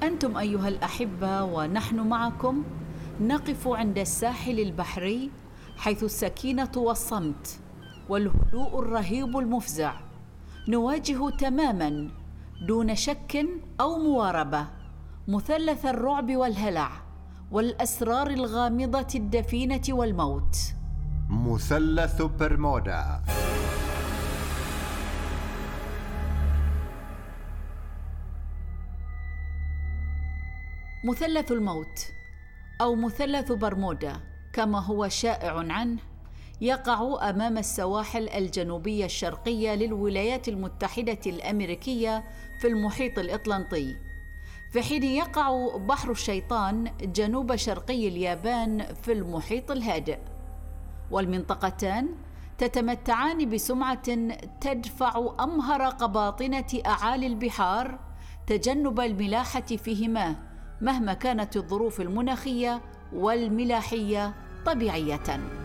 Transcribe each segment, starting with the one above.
أنتم أيها الأحبة ونحن معكم نقف عند الساحل البحري، حيث السكينة والصمت والهدوء الرهيب المفزع نواجه تماماً دون شك أو مواربة مثلث الرعب والهلع والأسرار الغامضة الدفينة والموت. مثلث برمودا. مثلث الموت أو مثلث برمودا كما هو شائع عنه يقع أمام السواحل الجنوبية الشرقية للولايات المتحدة الأمريكية في المحيط الأطلنطي، في حين يقع بحر الشيطان جنوب شرقي اليابان في المحيط الهادئ. والمنطقتان تتمتعان بسمعة تدفع أمهر قباطنة أعالي البحار تجنب الملاحة فيهما مهما كانت الظروف المناخية والملاحية طبيعية.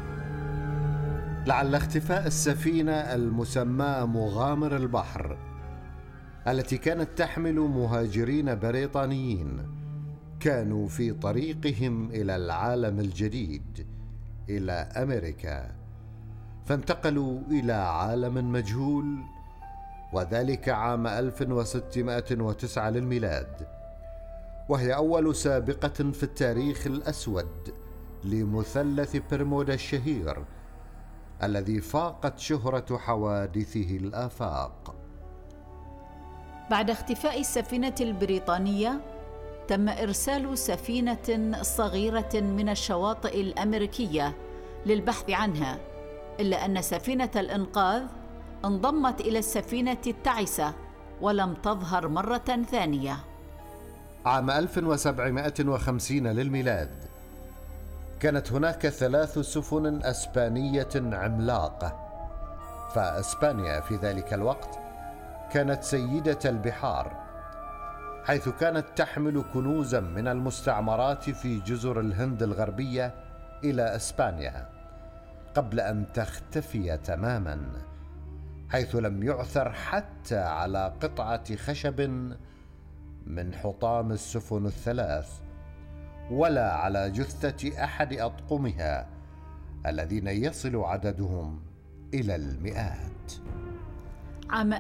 لعل اختفاء السفينة المسماة مغامر البحر التي كانت تحمل مهاجرين بريطانيين كانوا في طريقهم إلى العالم الجديد، إلى أمريكا، فانتقلوا إلى عالم مجهول، وذلك عام 1609 للميلاد، وهي أول سابقة في التاريخ الأسود لمثلث برمودا الشهير الذي فاقت شهرة حوادثه الآفاق. بعد اختفاء السفينة البريطانية تم إرسال سفينة صغيرة من الشواطئ الأمريكية للبحث عنها، إلا أن سفينة الإنقاذ انضمت إلى السفينة التعسة ولم تظهر مرة ثانية. عام 1750 للميلاد كانت هناك 3 سفن أسبانية عملاقة، فأسبانيا في ذلك الوقت كانت سيدة البحار، حيث كانت تحمل كنوزا من المستعمرات في جزر الهند الغربية إلى إسبانيا قبل أن تختفي تماما، حيث لم يعثر حتى على قطعة خشب من حطام السفن ال3 ولا على جثة أحد أطقمها الذين يصل عددهم إلى المئات. عام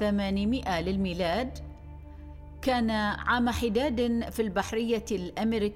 1800 للميلاد كان عام حداد في البحرية الأمريكية